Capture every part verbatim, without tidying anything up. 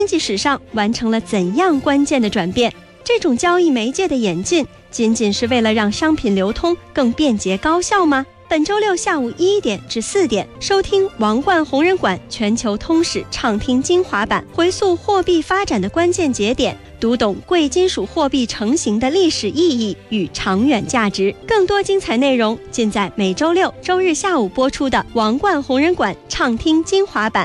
经济史上完成了怎样关键的转变？这种交易媒介的演进，仅仅是为了让商品流通更便捷高效吗？本周六下午一点至四点，收听王冠红人馆全球通史畅听精华版，回溯货币发展的关键节点，读懂贵金属货币成型的历史意义与长远价值。更多精彩内容尽在每周六、周日下午播出的王冠红人馆畅听精华版。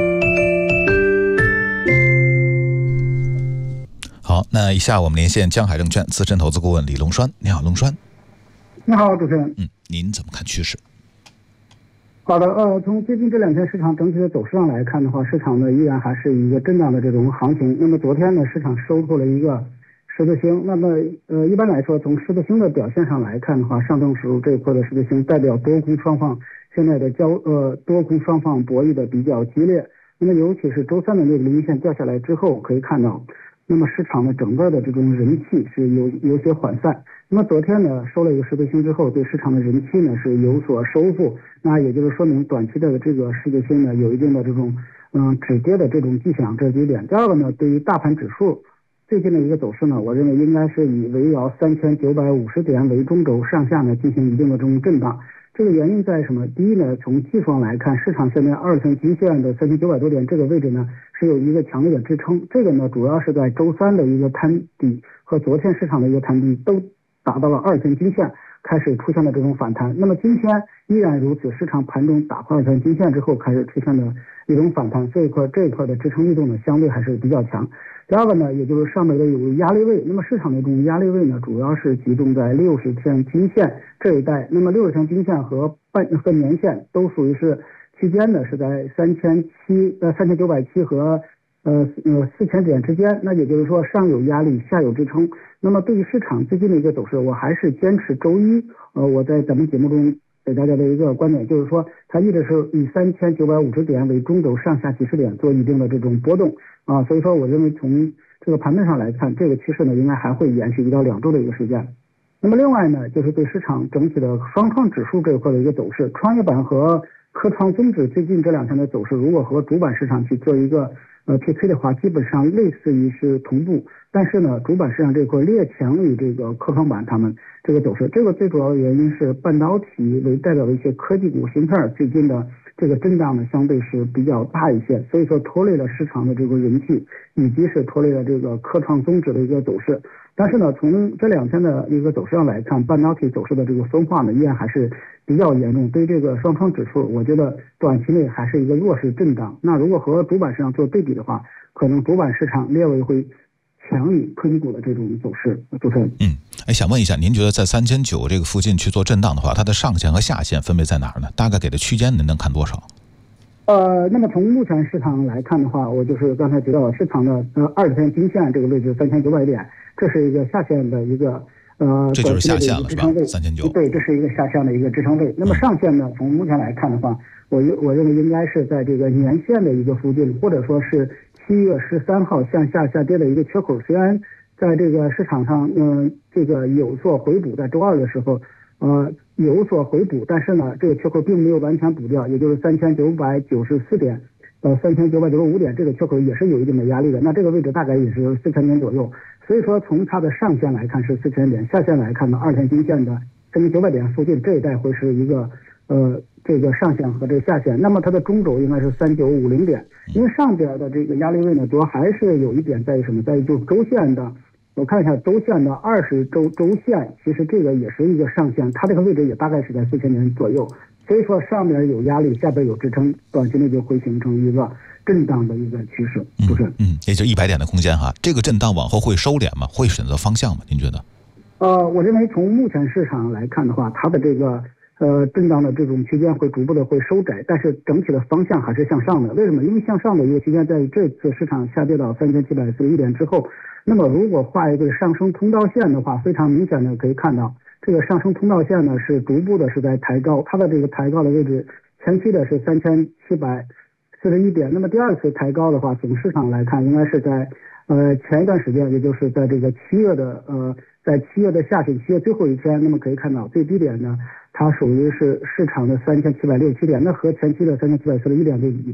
好，那以下我们连线江海证券资深投资顾问李龙栓。你好，龙栓。 你好，主持人。 嗯，您怎么看趋势？ 好的，呃，从最近这两天市场整体的走势上来看的话，市场呢依然还是一个震荡的这种行情。那么昨天呢，市场收获了一个十字星。那么呃，一般来说，从十字星的表现上来看的话，上证指数这一块的十字星代表多空双方现在的交呃多空双方博弈的比较激烈。那么尤其是周三的那个零线掉下来之后，可以看到，那么市场的整个的这种人气是有有些涣散。那么昨天呢收了一个十字星之后，对市场的人气呢是有所收复，那也就是说明短期的这个十字星呢有一定的这种嗯止跌的这种迹象，这是第一点。第二个呢，对于大盘指数最近的一个走势呢，我认为应该是以围绕三千九百五十点为中轴上下呢进行一定的这种震荡。这个原因在什么？第一呢，从技术上来看，市场现在二层均线的三千九百多点这个位置呢是有一个强烈的支撑，这个呢主要是在周三的一个探底和昨天市场的一个探底都达到了二层均线，开始出现了这种反弹。那么今天依然如此，市场盘中打破二层均线之后开始出现了一种反弹，这一块这一块的支撑力度呢相对还是比较强。第二个呢，也就是上面的有压力位，那么市场的这种压力位呢，主要是集中在六十天均线这一带。那么六十天均线和半和年线都属于是区间呢，是在三千七呃三千九百七和呃呃四千点之间。那也就是说，上有压力，下有支撑。那么对于市场最近的一个走势，我还是坚持周一呃我在咱们节目中给大家的一个观点，就是说它一直是以三千九百五十点为中轴上下几十点做一定的这种波动啊，所以说我认为从这个盘面上来看，这个趋势呢应该还会延续一到两周的一个时间。那么另外呢，就是对市场整体的双创指数这一块的一个走势，创业板和科创综指最近这两天的走势，如果和主板市场去做一个呃 P K 的话，基本上类似于是同步，但是呢，主板市场这块略强于这个科创板他们这个走势。这个最主要的原因是半导体为代表的一些科技股芯片最近的这个震荡呢相对是比较大一些，所以说拖累了市场的这个人气，以及是拖累了这个科创综指的一个走势。但是呢，从这两天的一个走势上来看，半导体走势的这个分化呢依然还是比较严重，对这个双创指数我觉得短期内还是一个弱势震荡。那如果和主板市场做对比的话，可能主板市场略微会强于科技股的这种走势。主持人， 嗯，哎，想问一下，您觉得在三千九这个附近去做震荡的话，它的上限和下限分别在哪儿呢？大概给的区间您能看多少？ 呃，那么从目前市场来看的话，我就是刚才提到了市场的呃二十天均线这个位置三千九百点，这是一个下限的一个呃这就是下限了是吧？三千九， 对，这是一个下限的一个支撑位。那么上限呢，从目前来看的话，我我认为应该是在这个年线的一个附近，或者说是七月十三号向下下跌的一个缺口。虽然在这个市场上，嗯、呃，这个有所回补，在周二的时候。呃，有所回补，但是呢，这个缺口并没有完全补掉，也就是三千九百九十四点到三千九百九十五点，这个缺口也是有一定的压力的。那这个位置大概也是四千点左右，所以说从它的上限来看是四千点，下限来看呢，二天均线的三千九百点附近这一带会是一个呃这个上限和这个下限。那么它的中轴应该是三九五零点，因为上边的这个压力位呢，主要还是有一点在于什么，在于就是周线的。我看一下周线的二十周周线，其实这个也是一个上限，它这个位置也大概是在四千点左右，所以说上面有压力，下边有支撑，短期内就会形成一个震荡的一个趋势，不是？ 嗯，也就一百点的空间哈。这个震荡往后会收敛吗？会选择方向吗？您觉得？ 呃，我认为从目前市场来看的话，它的这个呃震荡的这种区间会逐步的会收窄，但是整体的方向还是向上的。为什么？因为向上的一个区间在这次市场下跌到三千七百四十一点之后。那么如果画一个上升通道线的话，非常明显的可以看到，这个上升通道线呢是逐步的是在抬高，它的这个抬高的位置前期的是三千七百四十一点，那么第二次抬高的话，从市场来看应该是在呃前一段时间，也就是在这个七月的呃在七月的下旬，七月最后一天，那么可以看到最低点呢，它属于是市场的三千七百六十七点，那和前期的三千七百四十一点对比的话，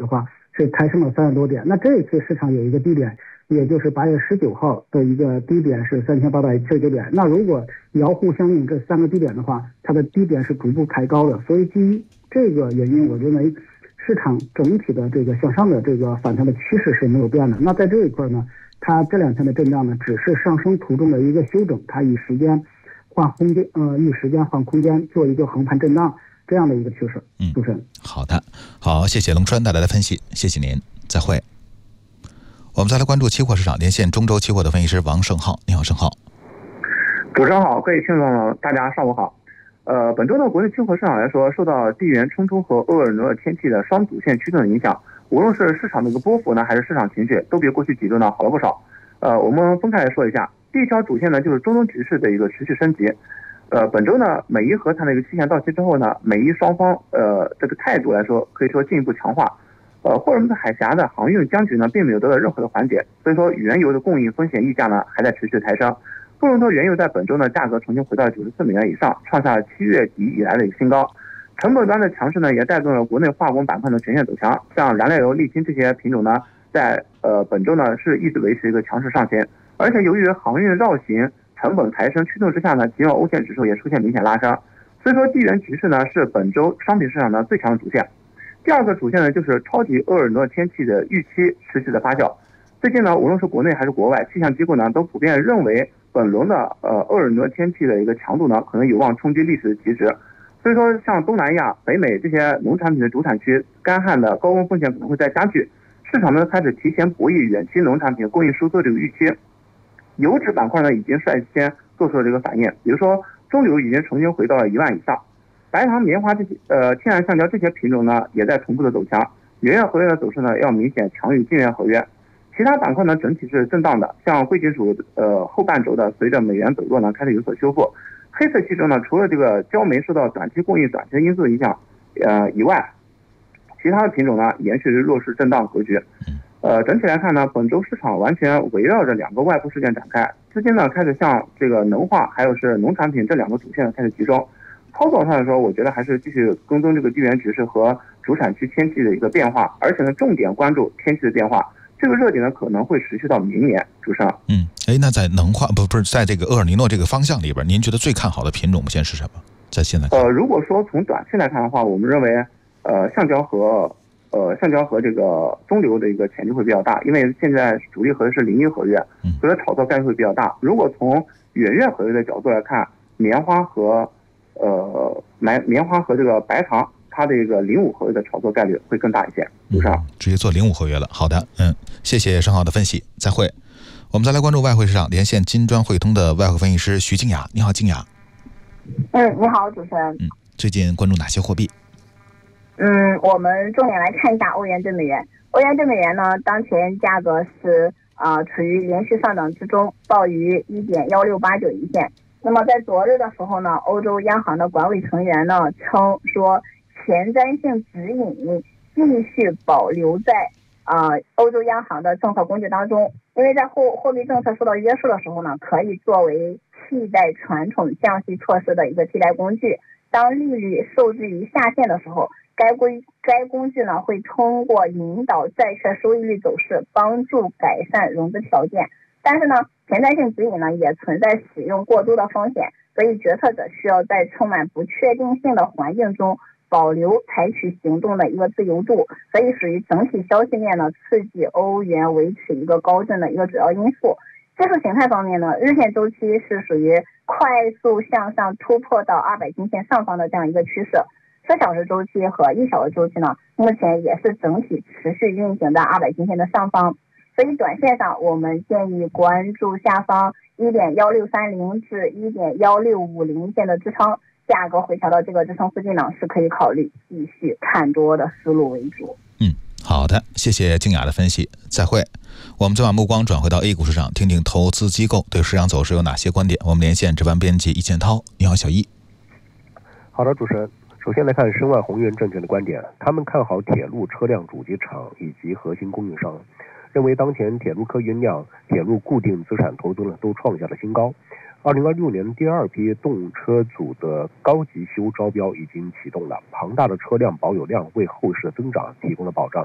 是抬升了三十多点。那这一次市场有一个低点，也就是八月十九号的一个低点是三千八百七十九点。那如果遥互相应这三个低点的话，它的低点是逐步抬高的。所以基于这个原因，我认为市场整体的这个向上的这个反弹的趋势是没有变的。那在这一块呢，它这两天的震荡呢，只是上升途中的一个休整，它以时间换空间，呃，以时间换空间做一个横盘震荡这样的一个趋势。 嗯， 主持人， 好的，好，谢谢龙川带来的分析，谢谢您，再会。我们再来关注期货市场，连线中州期货的分析师王胜浩，你好，胜浩。 主持人好，各位听众大家上午好。呃，本周的国内期货市场来说，受到地缘冲突和厄尔尼诺天气的双主线驱动的影响，无论是市场的一个波幅呢，还是市场情绪，都比过去几周呢好了不少。呃，我们分开来说一下，第一条主线呢，就是中东局势的一个持续升级。呃，本周呢，美伊和谈的一个期限到期之后呢，美伊双方呃这个态度来说，可以说进一步强化。呃，霍尔木兹海峡的航运僵局呢，并没有得到任何的缓解，所以说原油的供应风险溢价呢，还在持续抬升。布伦特原油在本周呢，价格重新回到九十四美元以上，创下了七月底以来的一个新高。成本端的强势呢，也带动了国内化工板块的全线走强，像燃料油、沥青这些品种呢，在呃本周呢是一直维持一个强势上行。而且由于航运绕行成本抬升驱动之下呢，其中欧线指数也出现明显拉升。所以说地缘局势呢是本周商品市场的最强的主线。第二个主线呢，就是超级厄尔尼诺天气的预期持续的发酵。最近呢，无论是国内还是国外，气象机构呢都普遍认为，本轮的呃厄尔尼诺天气的一个强度呢，可能有望冲击历史的极值。所以说，像东南亚、北美这些农产品的主产区，干旱的高温风险可能会再加剧。市场呢开始提前博弈远期农产品供应收缩这个预期。油脂板块呢已经率先做出了这个反应，比如说中油已经重新回到了一万以上。白糖、棉花这些呃天然橡胶这些品种呢，也在同步的走强，原月合约的走势呢要明显强于近月合约。其他板块呢整体是震荡的，像贵金属呃后半轴的随着美元走弱呢开始有所修复。黑色系中呢，除了这个焦煤受到短期供应短期因素的影响呃以外，其他的品种呢延续弱势震荡格局。呃，整体来看呢，本周市场完全围绕着两个外部事件展开，资金呢开始向这个能化还有是农产品这两个主线开始集中。操作上来说，我觉得还是继续跟踪这个地缘局势和主产区天气的一个变化，而且呢，重点关注天气的变化。这个热点呢，可能会持续到明年。主持人， 嗯，哎，那在能化不不是在这个厄尔尼诺这个方向里边，您觉得最看好的品种目前是什么？在现在呃，如果说从短期来看的话，我们认为，呃，橡胶和呃橡胶和这个中流的一个潜力会比较大，因为现在主力合约是零一合约，所以炒作概率会比较大。如果从远月合约的角度来看，棉花和呃，棉棉花和这个白糖，它的一个零五合约的炒作概率会更大一些。主持人， 直接做零五合约了。好的，嗯，谢谢盛浩的分析，再会。我们再来关注外汇市场，连线金砖汇通的外汇分析师徐静雅。你好，静雅。 嗯，你好，主持人。 嗯，最近关注哪些货币？ 嗯，我们重点来看一下欧元对美元。欧元对美元呢，当前价格是啊、呃、处于连续上涨之中，报于一点幺六八九一线。那么在昨日的时候呢，欧洲央行的管委成员呢称说，前瞻性指引继续保留在啊、呃、欧洲央行的政策工具当中，因为在货货币政策受到约束的时候呢，可以作为替代传统降息措施的一个替代工具。当利率受制于下限的时候，该规该工具呢会通过引导债券收益率走势，帮助改善融资条件。但是呢，前瞻性指引呢也存在使用过多的风险，所以决策者需要在充满不确定性的环境中保留采取行动的一个自由度，所以属于整体消息面呢刺激欧元维持一个高振的一个主要因素。技术形态方面呢，日线周期是属于快速向上突破到二百均线上方的这样一个趋势，四小时周期和一小时周期呢，目前也是整体持续运行在二百均线的上方。所以短线上，我们建议关注下方一点幺六三零至一点幺六五零线的支撑，价格回调到这个支撑附近呢，是可以考虑继续看多的思路为主。 嗯，好的，谢谢静雅的分析，再会。我们再把目光转回到 A 股市场，听听投资机构对市场走势有哪些观点。我们连线值班编辑易建涛，你好，小易。 好的，主持人。首先来看申万宏源证券的观点，他们看好铁路车辆主机厂以及核心供应商，认为当前铁路客运量、铁路固定资产投资呢都创下了新高。二零二六年第二批动车组的高级修招标已经启动了，庞大的车辆保有量为后市的增长提供了保障。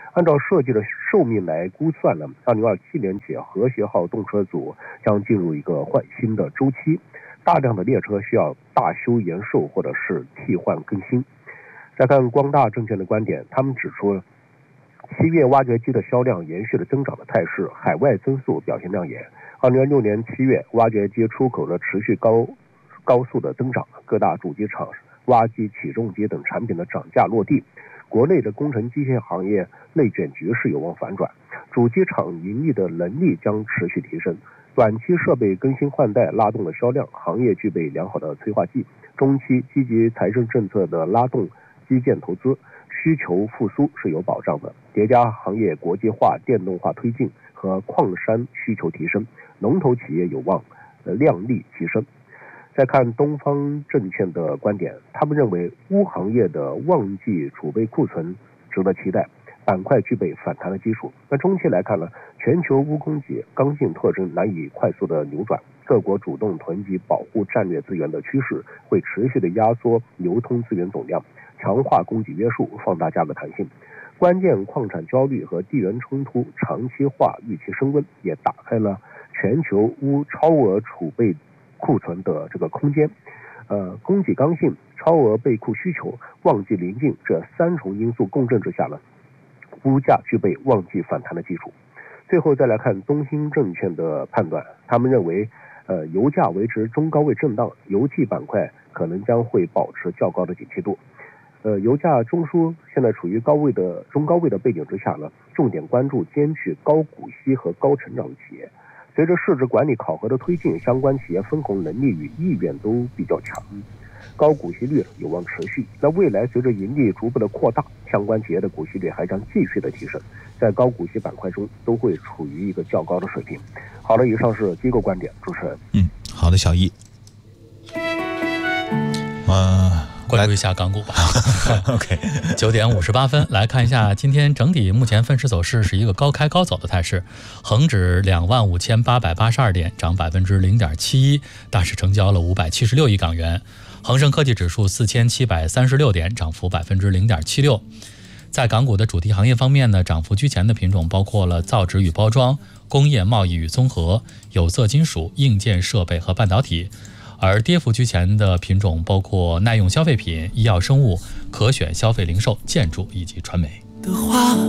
按照设计的寿命来估算呢，二零二七年起，和谐号动车组将进入一个换新的周期，大量的列车需要大修延寿或者是替换更新。再看光大证券的观点，他们指出，七月挖掘机的销量延续了增长的态势，海外增速表现亮眼。二零二六年七月，挖掘机出口的持续高高速的增长，各大主机厂挖机、起重机等产品的涨价落地，国内的工程机械行业内卷局势有望反转，主机厂盈利的能力将持续提升。短期设备更新换代拉动了销量，行业具备良好的催化剂。中期积极财政政策的拉动基建投资，需求复苏是有保障的。叠加行业国际化、电动化推进和矿山需求提升，龙头企业有望呃量力提升。再看东方证券的观点，他们认为钨行业的旺季储备库存值得期待，板块具备反弹的基础。那中期来看呢，全球钨供给刚性特征难以快速的扭转，各国主动囤积保护战略资源的趋势会持续的压缩流通资源总量，强化供给约束，放大价格弹性。关键矿产焦虑和地缘冲突长期化预期升温，也打开了全球钨超额储备库存的这个空间。呃，供给刚性、超额备库需求、旺季临近这三重因素共振之下呢，钨价具备旺季反弹的基础。最后再来看东兴证券的判断，他们认为，呃，油价维持中高位震荡，油气板块可能将会保持较高的景气度。呃，油价中枢现在处于高位的中高位的背景之下呢，重点关注兼具高股息和高成长的企业。随着市值管理考核的推进，相关企业分红能力与意愿都比较强，高股息率有望持续。那未来随着盈利逐步的扩大，相关企业的股息率还将继续的提升，在高股息板块中都会处于一个较高的水平。好了，以上是机构观点，主持人。 嗯，好的，小易。呃， 关注一下港股吧。 OK， 九点五十八分，来看一下今天整体目前分时走势是一个高开高走的态势，恒指两万五千八百八十二点，涨百分之零点七一，大市成交了五百七十六亿港元。恒生科技指数四千七百三十六点，涨幅百分之零点七六。在港股的主题行业方面呢，涨幅居前的品种包括了造纸与包装、工业贸易与综合、有色金属、硬件设备和半导体。而跌幅居前的品种包括耐用消费品、医药生物、可选消费零售、建筑以及传媒。 的话